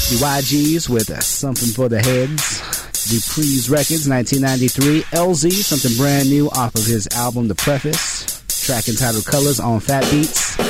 The YGs with Something for the Heads. Dupree's Records, 1993. LZ, something brand new off of his album The Preface. Track entitled Colors on Fat Beats.